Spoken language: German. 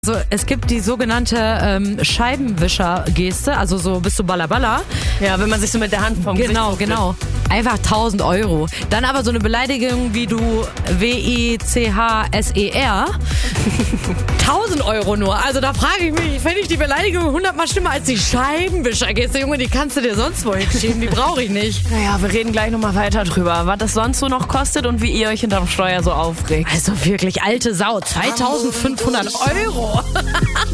Also es gibt die sogenannte Scheibenwischer-Geste, also so bist du Balla. Ja, wenn man sich so mit der Hand vom Gesicht Genau. Einfach 1.000 Euro. Dann aber so eine Beleidigung wie du WICHSER. 1.000 Euro nur. Also da frage ich mich, finde ich die Beleidigung 100-mal schlimmer als die Scheibenwischer-Geste. Junge, die kannst du dir sonst wohin schieben, die brauche ich nicht. Naja, wir reden gleich nochmal weiter drüber, was das sonst so noch kostet und wie ihr euch hinterm Steuer so aufregt. Also wirklich, alte Sau, 2.500 Euro.